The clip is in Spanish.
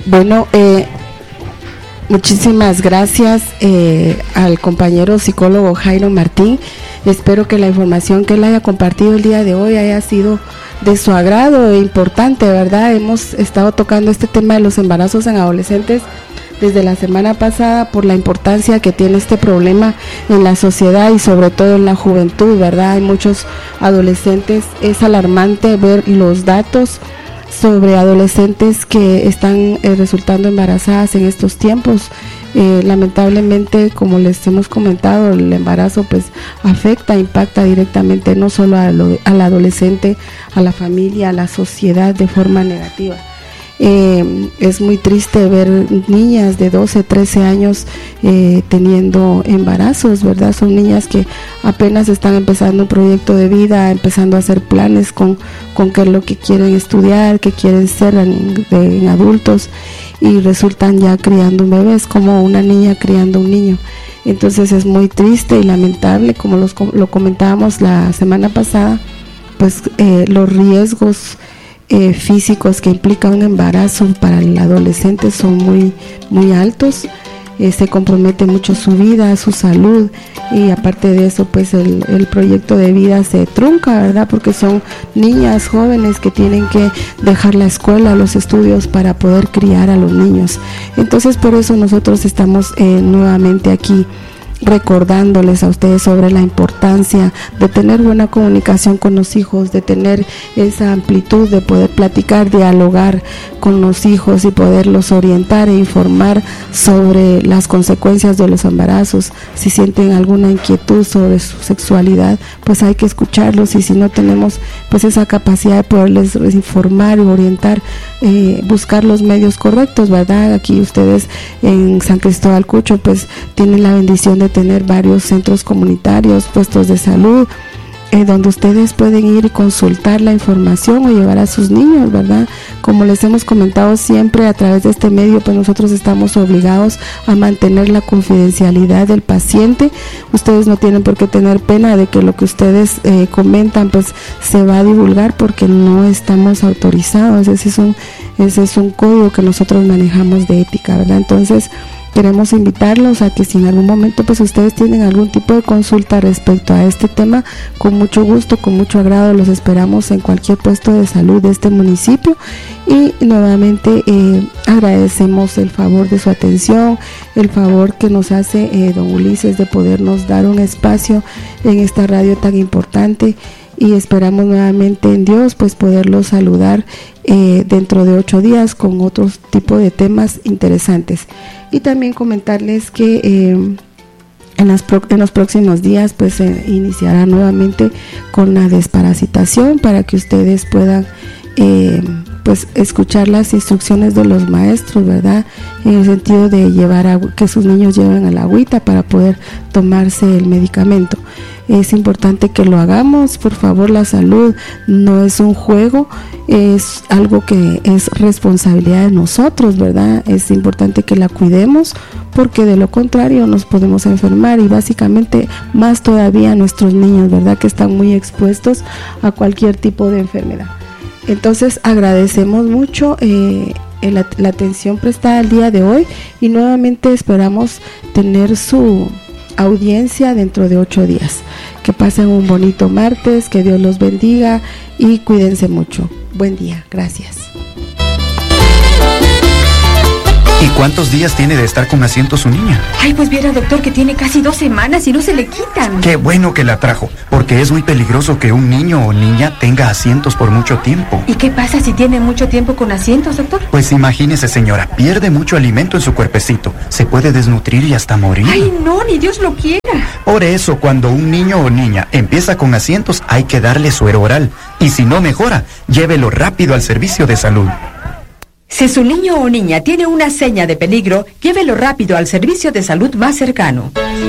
Bueno, muchísimas gracias al compañero psicólogo Jairo Martín. Espero que la información que él haya compartido el día de hoy haya sido de su agrado e importante, ¿verdad? Hemos estado tocando este tema de los embarazos en adolescentes desde la semana pasada por la importancia que tiene este problema en la sociedad y sobre todo en la juventud, ¿verdad? Hay muchos adolescentes, es alarmante ver los datos sobre adolescentes que están resultando embarazadas en estos tiempos. Lamentablemente, como les hemos comentado, el embarazo pues afecta, impacta directamente no solo al adolescente, a la familia, a la sociedad de forma negativa. Es muy triste ver niñas de 12, 13 años teniendo embarazos, ¿verdad? Son niñas que apenas están empezando un proyecto de vida, empezando a hacer planes con qué es lo que quieren estudiar, qué quieren ser en adultos, y resultan ya criando un bebé. Es como una niña criando un niño. Entonces es muy triste y lamentable, como lo comentábamos la semana pasada, pues los riesgos físicos que implica un embarazo para el adolescente son muy altos. Se compromete mucho su vida, su salud, y aparte de eso pues el proyecto de vida se trunca, ¿verdad? Porque son niñas jóvenes que tienen que dejar la escuela, los estudios para poder criar a los niños. Entonces por eso nosotros estamos nuevamente aquí recordándoles a ustedes sobre la importancia de tener buena comunicación con los hijos, de tener esa amplitud de poder platicar, dialogar con los hijos y poderlos orientar e informar sobre las consecuencias de los embarazos. Si sienten alguna inquietud sobre su sexualidad, pues hay que escucharlos, y si no tenemos pues esa capacidad de poderles informar y orientar, buscar los medios correctos, ¿verdad? Aquí ustedes en San Cristóbal Cucho pues tienen la bendición de tener varios centros comunitarios, puestos de salud, donde ustedes pueden ir y consultar la información o llevar a sus niños, ¿verdad? Como les hemos comentado siempre a través de este medio, pues nosotros estamos obligados a mantener la confidencialidad del paciente. Ustedes no tienen por qué tener pena de que lo que ustedes comentan pues se va a divulgar, porque no estamos autorizados. Ese es un código que nosotros manejamos de ética, ¿verdad? Entonces queremos invitarlos a que si en algún momento pues ustedes tienen algún tipo de consulta respecto a este tema, con mucho gusto, con mucho agrado los esperamos en cualquier puesto de salud de este municipio. Y nuevamente agradecemos el favor de su atención, el favor que nos hace don Ulises de podernos dar un espacio en esta radio tan importante, y esperamos nuevamente en Dios pues poderlos saludar dentro de 8 días con otro tipo de temas interesantes. Y también comentarles que en los próximos días pues se iniciará nuevamente con la desparasitación, para que ustedes puedan pues escuchar las instrucciones de los maestros, ¿verdad? En el sentido de que sus niños lleven el agüita para poder tomarse el medicamento. Es importante que lo hagamos, por favor. La salud no es un juego, es algo que es responsabilidad de nosotros, ¿verdad? Es importante que la cuidemos, porque de lo contrario nos podemos enfermar, y básicamente más todavía nuestros niños, ¿verdad? Que están muy expuestos a cualquier tipo de enfermedad. Entonces agradecemos mucho la atención prestada el día de hoy, y nuevamente esperamos tener su audiencia dentro de 8 días. Que pasen un bonito martes, que Dios los bendiga y cuídense mucho. Buen día, gracias. ¿Y cuántos días tiene de estar con asiento su niña? Ay, pues viera, doctor, que tiene casi 2 semanas y no se le quitan. Qué bueno que la trajo, porque es muy peligroso que un niño o niña tenga asientos por mucho tiempo. ¿Y qué pasa si tiene mucho tiempo con asientos, doctor? Pues imagínese, señora, pierde mucho alimento en su cuerpecito, se puede desnutrir y hasta morir. Ay, no, ni Dios lo quiera. Por eso, cuando un niño o niña empieza con asientos, hay que darle suero oral, y si no mejora, llévelo rápido al servicio de salud. Si su niño o niña tiene una seña de peligro, llévelo rápido al servicio de salud más cercano.